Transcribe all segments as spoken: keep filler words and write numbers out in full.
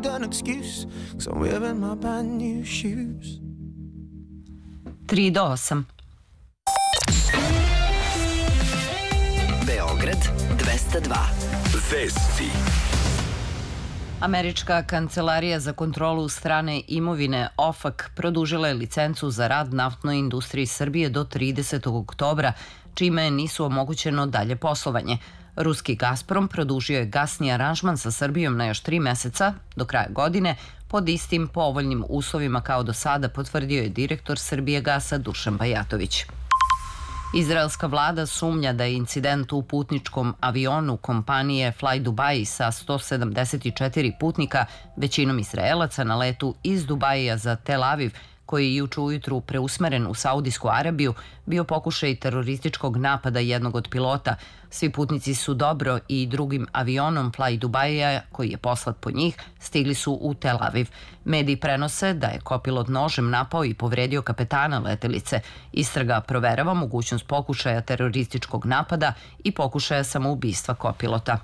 need an excuse, 'cause I'm wearing my brand new shoes. tri do osam. Beograd dvesta dva. Vesti. Američka kancelarija za kontrolu strane imovine O F A C produžila je licencu za rad naftnoj industriji Srbije do tridesetog oktobra, čime nisu omogućeno dalje poslovanje. Ruski Gazprom produžio je gasni aranžman sa Srbijom na još tri meseca, do kraja godine, pod istim povoljnim uslovima kao do sada, potvrdio je direktor Srbijagasa Dušan Bajatović. Izraelska vlada sumnja da je incident u putničkom avionu kompanije Fly Dubai sa sto sedamdeset četiri putnika, većinom Izraelaca, na letu iz Dubaija za Tel Aviv, koji je juče ujutru preusmeren u Saudijsku Arabiju, bio pokušaj terorističkog napada jednog od pilota. Svi putnici su dobro i drugim avionom Fly Dubaija, koji je poslat po njih, stigli su u Tel Aviv. Mediji prenose da je kopilot nožem napao i povredio kapetana letelice. Istraga proverava mogućnost pokušaja terorističkog napada i pokušaja samoubistva kopilota.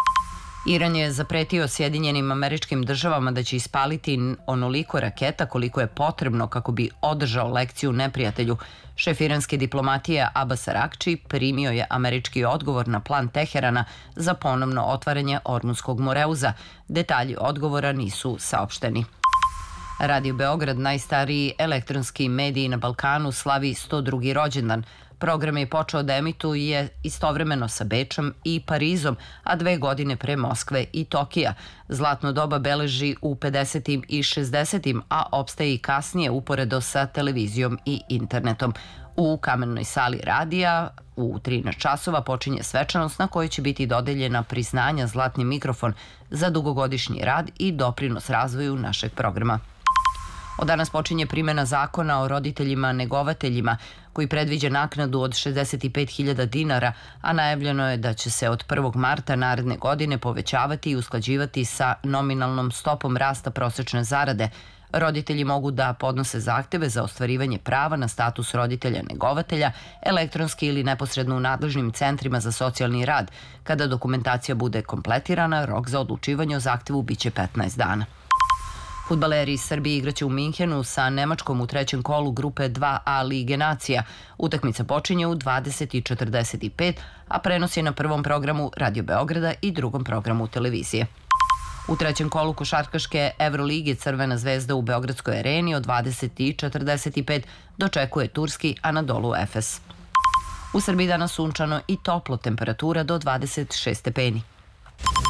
Iran je zapretio Sjedinjenim Američkim Državama da će ispaliti onoliko raketa koliko je potrebno kako bi održao lekciju neprijatelju. Šef iranske diplomatije Abbas Arakči primio je američki odgovor na plan Teherana za ponovno otvaranje Ormunskog moreuza. Detalji odgovora nisu saopšteni. Radio Beograd, najstariji elektronski mediji na Balkanu, slavi sto drugi rođendan. Program je počeo da emituje istovremeno sa Bečom i Parizom, a dve godine pre Moskve i Tokija. Zlatno doba beleži u pedesetim i šezdesetim, a opstaje i kasnije uporedo sa televizijom i internetom. U kamennoj sali radija u trinaest časova počinje svečanost na kojoj će biti dodeljena priznanja Zlatni mikrofon za dugogodišnji rad i doprinos razvoju našeg programa. Od danas počinje primjena zakona o roditeljima negovateljima, koji predviđa naknadu od šezdeset pet hiljada dinara, a najavljeno je da će se od prvog marta naredne godine povećavati i usklađivati sa nominalnom stopom rasta prosečne zarade. Roditelji mogu da podnose zahteve za ostvarivanje prava na status roditelja negovatelja elektronski ili neposredno u nadležnim centrima za socijalni rad. Kada dokumentacija bude kompletirana, rok za odlučivanje o zahtevu biće petnaest dana. Fudbaleri iz Srbije igraće u Minhenu sa Nemačkom u trećem kolu grupe dva A Lige nacija. Utakmica počinje u dvadeset i četrdeset pet, a prenos je na prvom programu Radio Beograda i drugom programu televizije. U trećem kolu košarkaške Evrolige Crvena zvezda u Beogradskoj areni od dvadeset i četrdeset pet dočekuje turski Anadolu Efes. U Srbiji danas sunčano i toplo, temperatura do dvadeset šest stepeni.